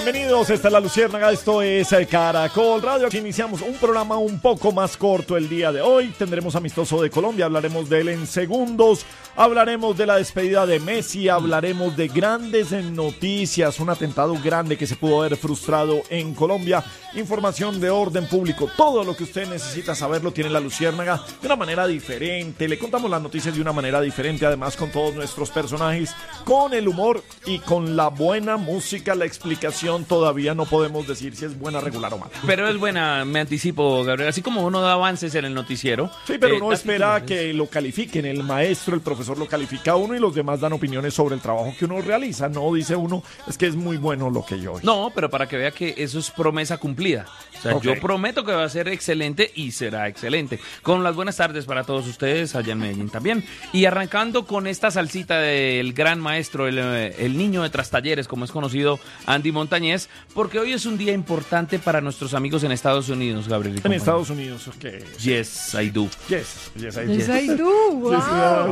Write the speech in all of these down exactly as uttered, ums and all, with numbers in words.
bienvenidos, esta es La Luciérnaga, esto es Caracol Radio. Iniciamos un programa un poco más corto el día de hoy. Tendremos Amistoso de Colombia, hablaremos de él en segundos. Hablaremos de la despedida de Messi, hablaremos de grandes noticias, un atentado grande que se pudo haber frustrado en Colombia, información de orden público, todo lo que usted necesita saberlo tiene La Luciérnaga de una manera diferente. Le contamos las noticias de una manera diferente, además con todos nuestros personajes, con el humor y con la buena música. La explicación todavía no podemos decir si es buena, regular o mala. Pero es buena, me anticipo, Gabriel, así como uno da avances en el noticiero. Sí, pero eh, uno espera que lo califiquen, el maestro, el profesor lo califica a uno y los demás dan opiniones sobre el trabajo que uno realiza. No dice uno, es que es muy bueno lo que yo hice. No, pero para que vea que eso es promesa cumplida. O sea, Okay. yo prometo que va a ser excelente y será excelente. Con las buenas tardes para todos ustedes allá en Medellín también. Y arrancando con esta salsita del gran maestro, el, el niño de Trastalleres, como es conocido, Andy Montañez, porque hoy es un día importante para nuestros amigos en Estados Unidos, Gabriel. En Estados Unidos, ok. Yes, I do. Yes, yes, I do. Yes, I do. Wow. Yes,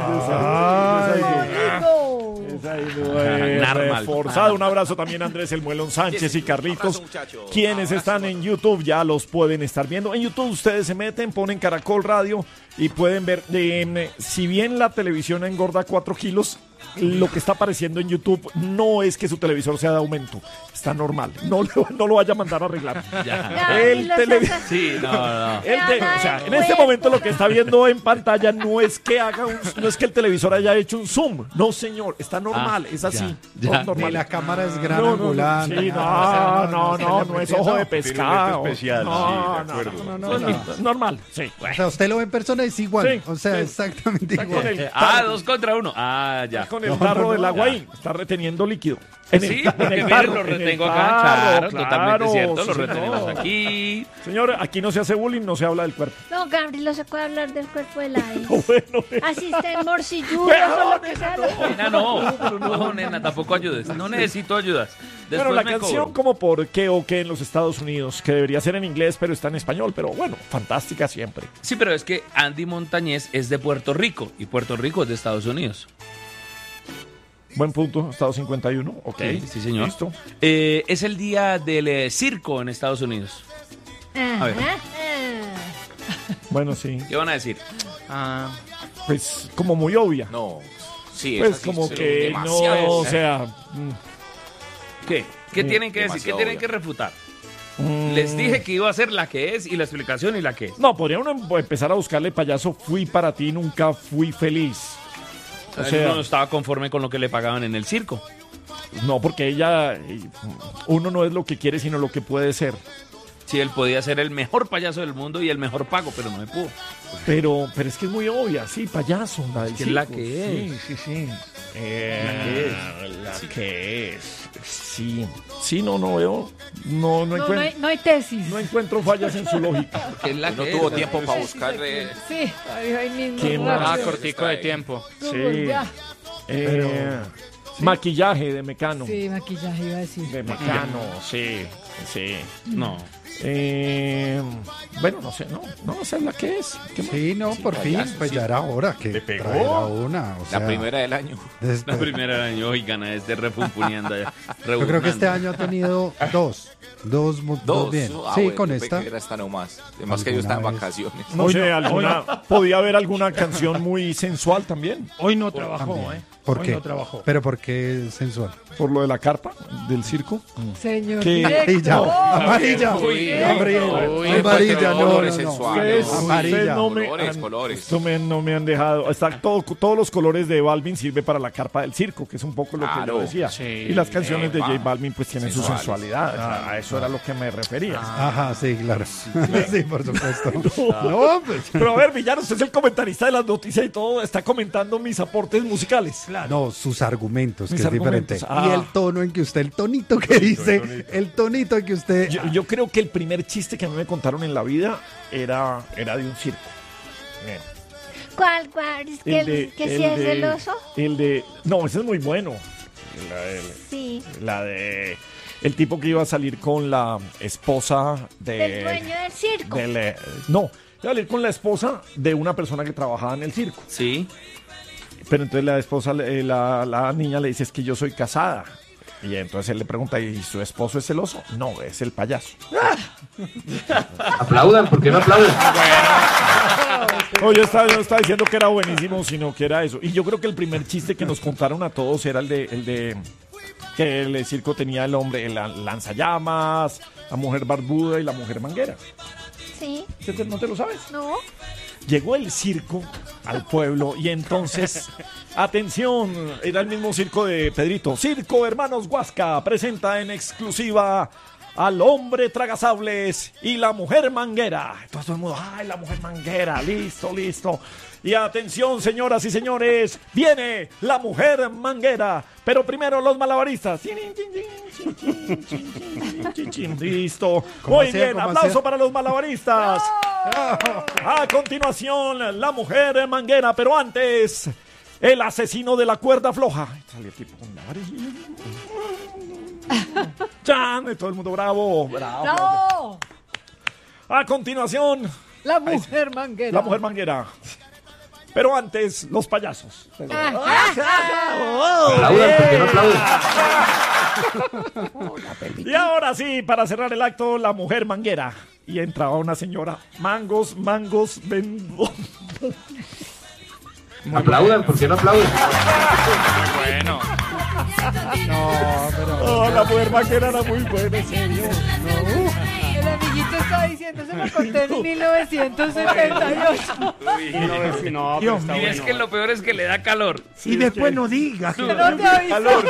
I do. Rico. Yes, I do. Eh, Normal. Reforzado. Un abrazo también a Andrés El Muelón Sánchez y Carlitos, quienes están en YouTube, ya los pueden estar viendo. En YouTube ustedes se meten, ponen Caracol Radio y pueden ver, eh, si bien la televisión engorda cuatro kilos, lo que está apareciendo en YouTube no es que su televisor sea de aumento, está normal, no, le- no lo vaya a mandar a arreglar. Ya. El tele- Sí, no, no. El te- o sea, en este momento lo que está viendo en pantalla no es que haga un, no es que el televisor haya hecho un zoom, no señor, está normal, Ah, es así, ya, no, ya. normal. Ni la cámara es gran No, no, no, angular. sí, ni no, nada, o sea, no, se no, le no es metió, ojo de no. pescado. especial, no, sí, de no, acuerdo. no, no, No, no, no. no, normal, sí. O sea, usted lo ve en persona y es igual. Sí, o sea, sí. exactamente Está igual. con el, Ah, dos contra uno. Ah, ya. con el No, tarro no, no, del agua ya. ahí, está reteniendo líquido. En el- Sí, en el porque miren, tarro, lo en el retengo acá, tarro, claro, claro, totalmente cierto, sí, lo retenemos señor. aquí. Señor, aquí no se hace bullying, no se habla del cuerpo. No, Gabriel, no se puede hablar del cuerpo de la ex. Bueno, Así estén morcilludos o lo que sea. Nena, no, no, nena, tampoco ayudes, no necesito ayudas. Después bueno, la me canción cobro. como por qué o qué en los Estados Unidos, que debería ser en inglés, pero está en español, pero bueno, fantástica siempre. Sí, pero es que Andy Montañez es de Puerto Rico y Puerto Rico es de Estados Unidos. Buen punto, Estado cincuenta y uno, ok. Sí, sí, señor. Listo. Eh, es el día del eh, circo en Estados Unidos. A ver. Ajá. Bueno, sí, ¿Qué van a decir? Ah, pues como muy obvia. no. Sí, Pues esa sí como se- que demasiado. no, o sea, mm, ¿Qué? ¿Qué Sí, tienen que decir? ¿Qué demasiado tienen obvio. que refutar? mm, Les dije que iba a ser la que es y la explicación y la que es. no, podría uno em- empezar a buscarle payaso, fui para ti, nunca fui feliz. O Él sea, no estaba conforme con lo que le pagaban en el circo. no, porque ella, eh, uno no es lo que quiere, sino lo que puede ser. Sí, él podía ser el mejor payaso del mundo y el mejor pago, pero no me pudo. Pero, pero es que es muy obvia, sí, payaso. La, del que es la circo, que sí, Sí, sí, Eh, La que es. Sí, sí, no, no veo, no, no, No, no, encuentro, hay, no hay tesis. no encuentro fallas en su lógica. Que es la No que tuvo es. tiempo para buscar. eh, Sí, ahí, ahí mismo. ¿Qué rápido. más? Ah, cortico de tiempo. Google, Sí. ya. Eh, Maquillaje de Mecano. Sí, maquillaje iba a decir. De Mecano, sí, sí. No. Eh, bueno, no sé, no, no sé la que es. ¿Qué más? Sí, no, por fin, payaso, pues sí. ya era hora que ¿Le pegó? traerá una. O sea, La primera del año. desde- La primera del año, oigan, a este refunfuneando allá. yo creo que este año ha tenido dos. Dos, mu- dos, Dos. bien. Ah, sí, bueno, con yo pensé esta. que era esta nomás. Además que yo estaba en Alguna vez. vacaciones. No Hoy sé, no, alguna, podía haber alguna canción muy sensual también, Hoy no trabajó, También. ¿eh? ¿Por Hoy qué? no trabajó. Pero ¿por qué sensual? por lo de la carpa del circo. Señor. ¿Qué? Amarilla, director. amarilla. Uy, Gabriel, uy, amarilla, no, colores no, no. sensuales. Ustedes- Amarilla. ustedes no me Colores, han- colores. esto me- no me han dejado. Está todo, todos los colores de Balvin sirve para la carpa del circo, que es un poco lo que Claro, yo decía. sí. Y las canciones de Epa. J Balvin pues tienen su Sensuales. sensualidad. A- a eso era lo que me refería. Ajá, sí, claro. Sí, por supuesto. No, pues. Pero a ver, Villano, usted es el comentarista de las noticias y todo, está comentando mis aportes musicales. No, sus argumentos, Mis que es argumentos, diferente. ah. Y el tono en que usted, el tonito que dice, el tonito en que usted... Yo, yo creo que el primer chiste que a mí me contaron en la vida era, era de un circo. Bien. ¿Cuál, cuál? ¿Es que, El de- que el si es de- el oso? El de... No, ese es muy bueno. La de, Sí. la de... El tipo que iba a salir con la esposa de... Del dueño del circo. del, eh, no, iba a salir con la esposa de una persona que trabajaba en el circo. Sí. Pero entonces la esposa, eh, la, la niña le dice, es que yo soy casada. Y entonces él le pregunta, ¿y su esposo es celoso? No, es el payaso. Aplaudan, ¿por qué no aplauden? No, yo estaba, yo no estaba diciendo que era buenísimo, sino que era eso. Y yo creo que el primer chiste que nos contaron a todos era el de, el de que el circo tenía el hombre, el lanzallamas, la mujer barbuda y la mujer manguera. Sí. ¿No te lo sabes? No. Llegó el circo al pueblo y entonces, atención, era el mismo circo de Pedrito. Circo Hermanos Huasca presenta en exclusiva al hombre tragasables y la mujer manguera. Entonces todo el mundo, ¡ay, la mujer manguera! Listo, listo. Y atención, señoras y señores, viene la mujer manguera. Pero primero los malabaristas. Listo. Muy hacía, bien, cómo aplauso hacía? para los malabaristas. A continuación, la mujer manguera, pero antes, el asesino de la cuerda floja. Sale el tipo con la varilla. ¡Chan! Y todo el mundo bravo, bravo. ¡No! A continuación, La mujer manguera. la mujer manguera. Pero antes, los payasos. Aplaudan, ¿por qué no aplauden? Y ahora sí, para cerrar el acto, la mujer manguera. Y entraba una señora. Mangos, mangos, vendo. Aplaudan, ¿por qué no aplauden? Bueno. Oh, la mujer manguera era muy buena, en serio. El amiguito está diciendo, se me conté en mil novecientos setenta y ocho. No, Dios y es que lo peor es que le da calor. Y después no digas. que- No te aviso. Calor.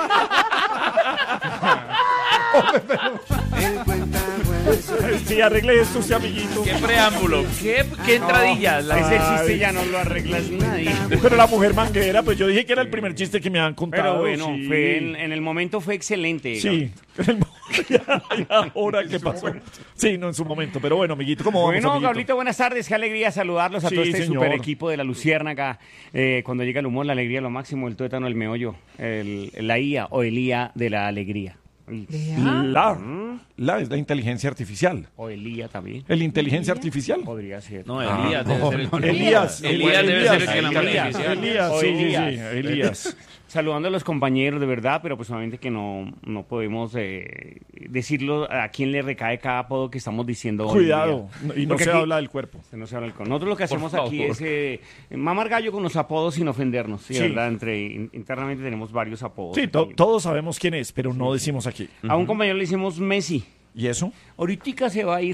Sí, arregle esto, usted, amiguito. Qué preámbulo, qué, qué entradilla. La- Ese Ay. chiste ya no lo arreglas nadie. Pero la mujer manguera, pues yo dije que era el primer chiste que me han contado. Pero bueno, sí. fue en, en el momento fue excelente. Sí. ¿Y ahora qué pasó? Sí, no en su momento. Pero bueno, amiguito, ¿cómo vamos, Bueno, amiguito? Gablito, buenas tardes. Qué alegría saludarlos a Sí, todo este señor. super equipo de la Luciérnaga. Eh, cuando llega el humor, la alegría, lo máximo, el tuétano, el meollo, el, la I A o el I A de la alegría. La, la es la inteligencia artificial. O el I A también. ¿El inteligencia artificial? Podría ser. No, Elías debe ser el que Elías. Elías debe ser el que la Elías. artificial. Elías, O sí, sí, Elías. sí, Elías. Saludando a los compañeros, de verdad, pero pues obviamente que no, no podemos eh, decirlo a quién le recae cada apodo que estamos diciendo hoy en Cuidado, día. y no Porque se aquí- habla del cuerpo. No se habla del con- Nosotros lo que hacemos aquí favor. es eh, mamar gallo con los apodos sin ofendernos, ¿sí? Sí. ¿Verdad? Entre, in- internamente tenemos varios apodos. Sí, to- aquí. todos sabemos quién es, pero no decimos aquí. A un compañero le hicimos Messi. ¿Y eso? Ahorita se va a ir.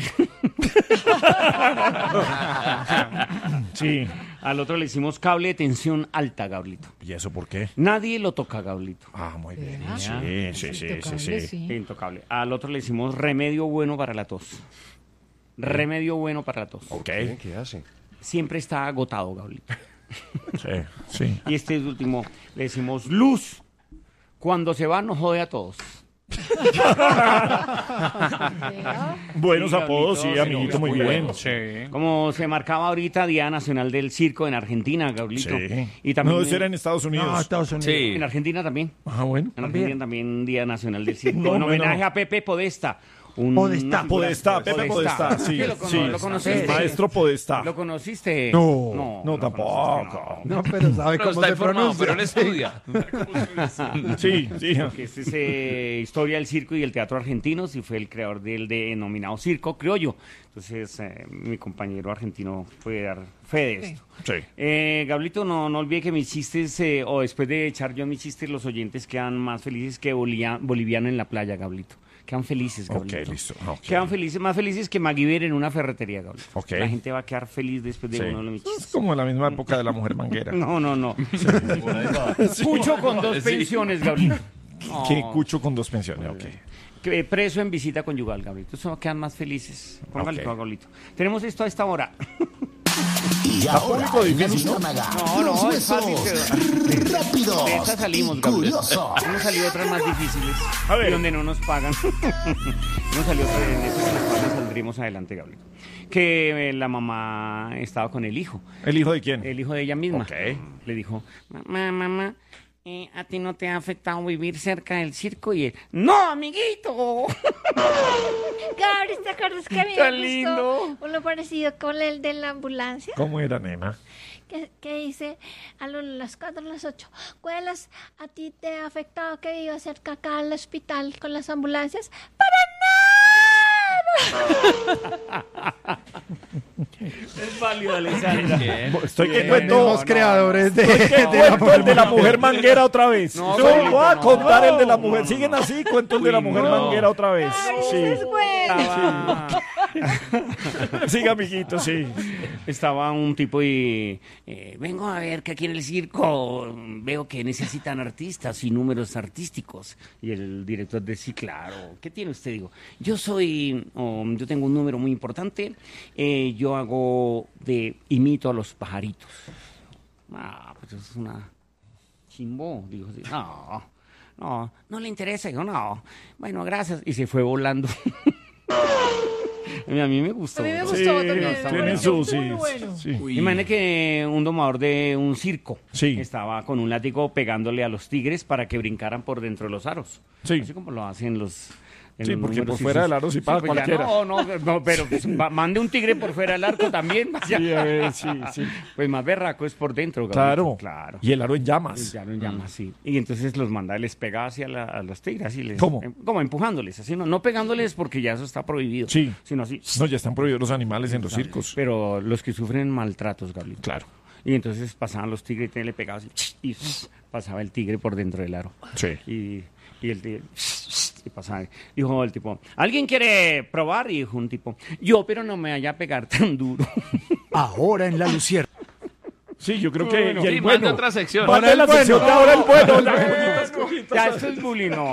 Sí. Al otro le hicimos cable de tensión alta, Gablito. ¿Y eso por qué? Nadie lo toca, Gablito. Ah, muy bien. ¿Verdad? Sí, sí, sí, sí, sí. Sí. Intocable. Al otro le hicimos remedio bueno para la tos. Remedio bueno para la tos. Ok. ¿Qué hace? Siempre está agotado, Gablito. Sí, sí. Y este último le decimos luz. Cuando se va nos jode a todos. Buenos Sí, apodos, sí, Gablito, amiguito, muy muy bien. bueno. Sí. Como se marcaba ahorita Día Nacional del Circo en Argentina, Gablito. Sí. Y también No, eso era en Estados Unidos. No, Estados Unidos. Sí. en Argentina también. Ah, bueno. En Argentina también Día Nacional del Circo. No, en no, homenaje no. a Pepe Podesta. Un, Podestá. una figura- Podestá, Pepe Podestá, sí, ¿Lo, cono- sí. ¿Lo conociste? El maestro Podestá. ¿Lo conociste? No, no, no, lo tampoco. conociste, No, pero sabe Pero cómo está se informado, pronuncia. pero él estudia. Sí, sí. Que este es eh, historia del circo y el teatro argentinos y fue el creador del denominado circo criollo. Entonces, eh, mi compañero argentino puede dar fe de esto. Sí. Eh, Gablito, no, no olvide que mis chistes, eh, o después de echar yo mis chistes, los oyentes quedan más felices que bolia- boliviano en la playa, Gablito. Quedan felices, Ok, Gablito. listo. Ok. Quedan felices, más felices que MacGyver en una ferretería, Gablito. Ok. La gente va a quedar feliz después de Sí. uno de mis Es chistes. como la misma época de la mujer manguera. No, no, no. Cucho con dos Sí. pensiones, Gablito. Que No. cucho con dos pensiones, ok. Que, eh, preso en visita conyugal, Gablito. Eso quedan más felices. Póngale, Ok. Gablito. Tenemos esto a esta hora. Y Está ahora, público en la difícil, ¿no? Luciérnaga, No, no, los es fácil, huesos pero- rápidos De esta salimos, y Gablito. curiosos. Hemos salido otras más difíciles. A ver. Y donde no nos pagan. Hemos salido otras en esas en las cuales saldremos adelante, Gablito. Que eh, la mamá estaba con el hijo. ¿El hijo de quién? El hijo de ella misma. Ok. Le dijo, mamá, mamá, eh, ¿a ti no te ha afectado vivir cerca del circo? Y él, ¡no, amiguito! Gabriel, ¿te acuerdas que a mí Tan me lindo. gustó uno parecido con el de la ambulancia? ¿Cómo era, nena? que, que dice a lo- las cuatro, a las ocho. Cuelas, ¿a ti te ha afectado que viva cerca acá al hospital con las ambulancias? ¡Para nada! Es válido, Alessandra. Estoy que Bien, cuento. tenemos creadores de, ¿Qué de la cuento mujer el de la mujer manguera otra vez? No, Yo Gabrielito, voy a no. contar el de la No, mujer. no, Siguen no. así, cuento el de la Uy, mujer no. manguera otra vez. Sí. Es bueno. Estaba, Siga, amiguito, sí. estaba un tipo y eh, vengo a ver que aquí en el circo veo que necesitan artistas y números artísticos. Y el director de sí, claro, ¿qué tiene usted? Digo, yo soy, oh, yo tengo un número muy importante, eh, yo hago de, imito a los pajaritos. Ah, pues eso es una chimbo, digo, sí, no, no, no le interesa, digo, no, bueno, gracias, y se fue volando. A mí me gustó. A mí me Sí, gustó también. me tiene pareció su, muy sí, bueno. sí. Imagínate que un domador de un circo Sí. estaba con un látigo pegándole a los tigres para que brincaran por dentro de los aros. Sí. Así como lo hacen los... en Sí, los porque números por fuera y sus- del aro sí pasa pues ya cualquiera. No, no, no, pero pues, va- mande un tigre por fuera del arco también. vaya. Sí, a ver, sí, sí. Pues más berraco es por dentro. Claro. Gabrielito, Claro. Y el aro en llamas. Ya no llama así. Y entonces los manda, les pega hacia la- a los tigres. Así les, ¿Cómo? em- como empujándoles, así, no, no pegándoles porque ya eso está prohibido. Sí. Sino así. No, ya están prohibidos los animales en los circos. Pero los que sufren maltratos, Gabriel. Claro. Y entonces pasaban los tigres y le pegaban así, y pasaba el tigre por dentro del aro. Sí. Y, y el tigre y pasaba. Dijo el tipo, ¿alguien quiere probar? Y dijo un tipo, yo, pero no me vaya a pegar tan duro. Ahora en la Luciérnaga. Sí, yo creo que. Bueno. y el Sí, mande bueno. otra sección. Mande Ahora el la sección de bueno. ahora el bueno. Ya, cositas, cositas. Ya, eso es bullying, no.